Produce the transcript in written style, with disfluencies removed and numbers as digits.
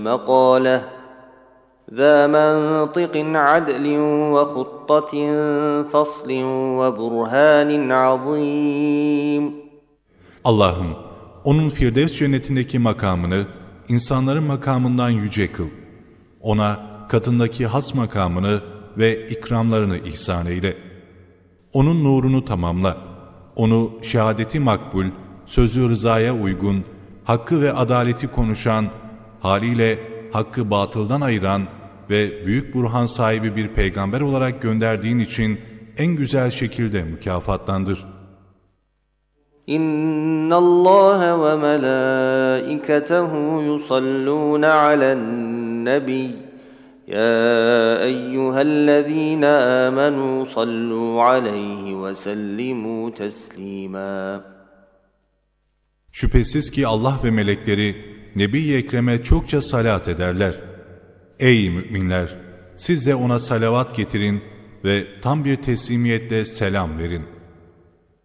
مقالة ذا منطق عدل وخطة فصل وبرهان عظيم. Allah'ım, onun Firdevs cennetindeki makamını insanların makamından yüce kıl. Ona katındaki has makamını ve ikramlarını ihsan eyle. Onun nurunu tamamla. Onu şehadeti makbul, sözü rızaya uygun, hakkı ve adaleti konuşan, haliyle hakkı batıldan ayıran ve büyük burhan sahibi bir peygamber olarak gönderdiğin için en güzel şekilde mükafatlandır. İnna Allah ve melaiketehu yusallun alen nebi. Ya eyyühellezine amenu sallu aleyhi ve sellimu teslima. Şüphesiz ki Allah ve melekleri Nebi-i Ekrem'e çokça salat ederler. Ey müminler! Siz de ona salavat getirin ve tam bir teslimiyetle selam verin.